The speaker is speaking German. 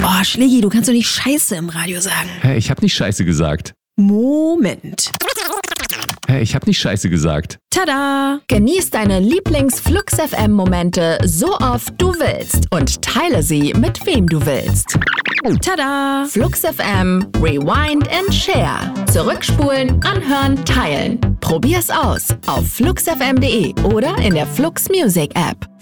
Oh, Schlägi, du kannst doch nicht Scheiße im Radio sagen. Hä, ich hab nicht Scheiße gesagt. Moment. Hä, ich hab nicht Scheiße gesagt. Tada! Genieß deine Lieblings-Flux FM-Momente so oft du willst und teile sie mit wem du willst. Tada! Flux FM, Rewind and Share. Zurückspulen, anhören, teilen. Probier's aus auf fluxfm.de oder in der Flux Music App.